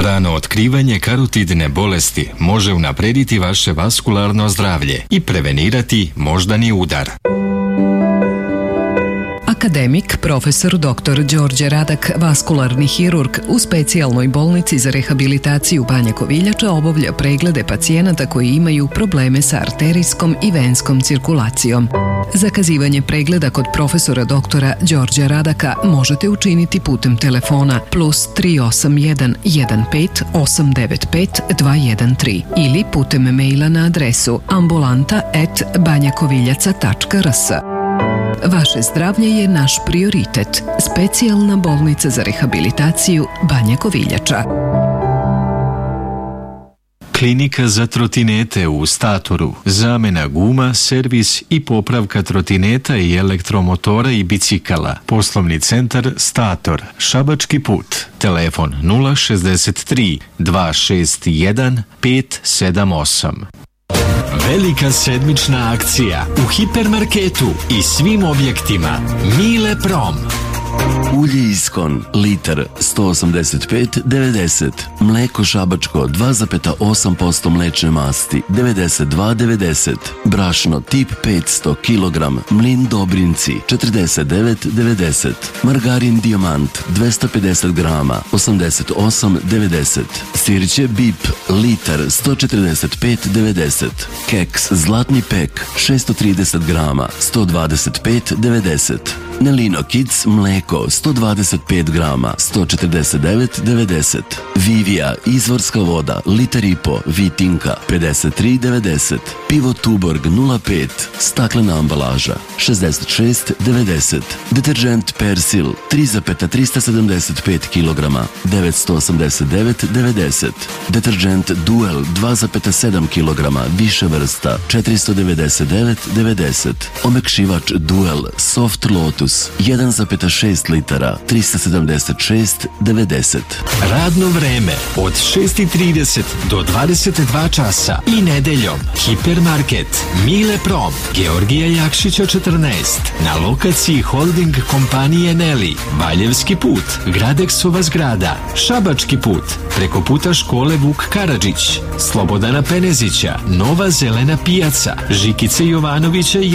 Rano otkrivanje karotidne bolesti može unaprediti vaše vaskularno zdravlje i prevenirati moždani udar. Akademik, profesor dr. Đorđe Radak, vaskularni hirurg u specijalnoj bolnici za rehabilitaciju Banja Koviljača obavlja preglede pacijenata koji imaju probleme sa arterijskom i venskom cirkulacijom. Zakazivanje pregleda kod profesora dr. Đorđa Radaka možete učiniti putem telefona +381 15 895 213 ili putem maila na adresu ambulanta@banjakoviljaca.rs. Vaše zdravlje je naš prioritet. Specijalna bolnica za rehabilitaciju Banja Koviljača. Klinika za trotinete u Statoru. Zamena guma, servis i popravka trotineta i elektromotora i bicikala. Poslovni centar Stator, Šabački put. Telefon 063 261 578. Velika sedmična akcija u hipermarketu i svim objektima. Mile Prom. Ulje Iskon, litar 185,90. Mleko Šabačko 2,8% mlečne masti 92,90. Brašno tip 500 kg, Mlin Dobrinci 49,90. Margarin Dijamant 250 grama 88,90. Sirće Bip, litar 145,90. Keks Zlatni pek 630 grama 125,90. Nelino Kids mleko 125 grama 149,90. Vivija izvorska voda litar i po Vitinka 53,90. Pivo Tuborg 0,5 staklena ambalaža 66,90. Deterđent Persil 3,375 kg 989,90. Deterđent Duel 2,7 kg više vrsta 499,90. Omekšivač Duel Soft Lotus 1,6 litara 376,90. Radno vreme od 6:30 do 22 časa i nedeljom. Hipermarket Mile Prom, Georgija Jakšića 14, na lokaciji holding kompanije Neli, Valjevski put, Gradeksova zgrada, Šabački put, preko puta škole Vuk Karadžić, Slobodana Penezića, Nova zelena pijaca, Žikice Jovanovića